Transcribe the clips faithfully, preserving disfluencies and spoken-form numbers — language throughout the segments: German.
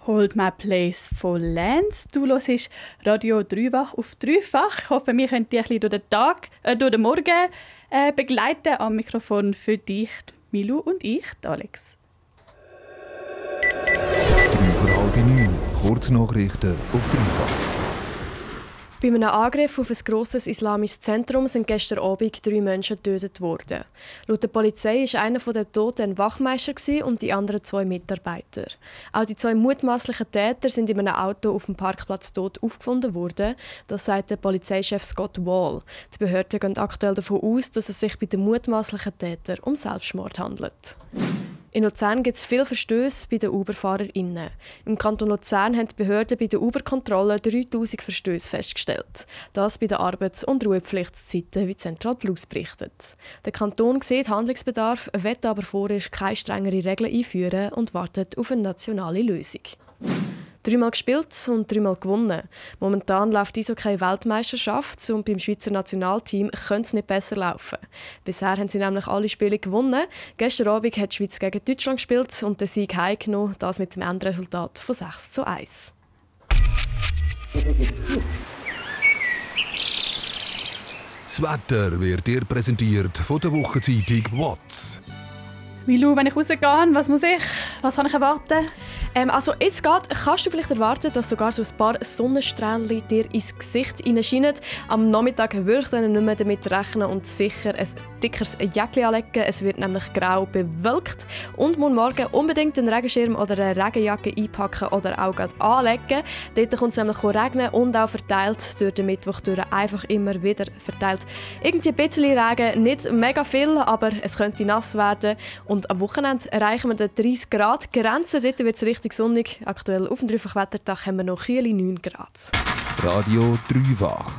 Hold My Place von Lance. Du hörst Radio Dreifach auf Dreifach. Ich hoffe, wir können dich ein bisschen durch den Tag, äh, durch den Morgen äh, begleiten. Am Mikrofon für dich, Milu, und ich, Alex. Drei vor halb neun. Kurznachrichten auf Dreifach. Bei einem Angriff auf ein grosses islamisches Zentrum sind gestern Abend drei Menschen getötet worden. Laut der Polizei war einer der Toten ein Wachmeister und die anderen zwei Mitarbeiter. Auch die zwei mutmaßlichen Täter sind in einem Auto auf dem Parkplatz tot aufgefunden worden. Das sagt der Polizeichef Scott Wall. Die Behörden gehen aktuell davon aus, dass es sich bei den mutmaßlichen Tätern um Selbstmord handelt. In Luzern gibt es viele Verstöße bei den Uber-FahrerInnen. Im Kanton Luzern haben die Behörden bei der Uber-Kontrolle dreitausend Verstöße festgestellt. Das bei den Arbeits- und Ruhepflichtszeiten, wie Central Plus berichtet. Der Kanton sieht Handlungsbedarf, will aber vorerst keine strengere Regeln einführen und wartet auf eine nationale Lösung. Dreimal gespielt und dreimal gewonnen. Momentan läuft die Eishockey-Weltmeisterschaft und beim Schweizer Nationalteam könnte es nicht besser laufen. Bisher haben sie nämlich alle Spiele gewonnen. Gestern Abend hat die Schweiz gegen Deutschland gespielt und den Sieg heimgenommen, das mit dem Endresultat von sechs zu eins. Das Wetter wird dir präsentiert von der Wochenzeitung «Watts». Milu, wenn ich rausgehe, was muss ich? Was kann ich erwarten? Ähm, also jetzt geht, kannst du vielleicht erwarten, dass sogar so ein paar Sonnenstrahlen dir ins Gesicht hineinscheinen. Am Nachmittag würde ich dann nicht mehr damit rechnen und sicher ein dickeres Jäckchen anlegen. Es wird nämlich grau bewölkt. Und morgen unbedingt einen Regenschirm oder eine Regenjacke einpacken oder auch gerade anlegen. Dort kommt es nämlich regnen und auch verteilt durch den Mittwoch durch einfach immer wieder verteilt. Irgendwie ein bisschen Regen, nicht mega viel, aber es könnte nass werden. Und am Wochenende erreichen wir die dreißig Grad Grenze. Dort wird es richtig sonnig. Aktuell auf dem Dreifach-Wettertag haben wir noch kühle neun Grad. Radio Dreifach.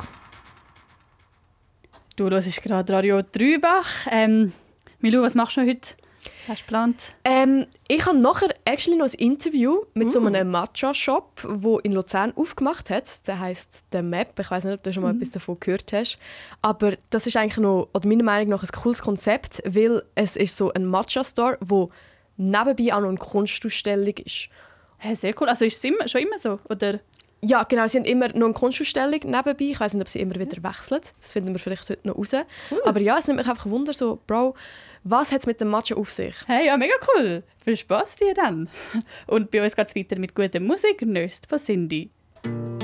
Du hörst gerade Radio Dreifach. Ähm, Milu, was machst du heute? Hast du geplant? Ähm, ich habe nachher actually noch ein Interview mit uh. so einem Matcha-Shop, der in Luzern aufgemacht hat. Der heisst «The Map». Ich weiß nicht, ob du schon mal mm. etwas davon gehört hast. Aber das ist eigentlich noch, oder meiner Meinung nach, ein cooles Konzept, weil es ist so ein Matcha-Store, wo nebenbei auch noch eine Kunstausstellung ist. Hey, sehr cool. Also ist es immer, schon immer so? Oder? Ja, genau. Sie haben immer noch eine Kunstausstellung nebenbei. Ich weiß nicht, ob sie immer wieder wechseln. Das finden wir vielleicht heute noch raus. Cool. Aber ja, es nimmt mich einfach ein Wunder, so, Bro, was hat es mit dem Matcha auf sich? Hey, ja, mega cool. Viel Spass dir dann. Und bei uns geht es weiter mit guter Musik. Nurse von Cindy.